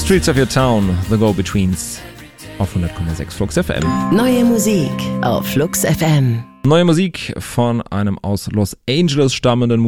Streets of Your Town, The Go-Betweens auf 100,6 Flux FM. Neue Musik auf Flux FM. Neue Musik von einem aus Los Angeles stammenden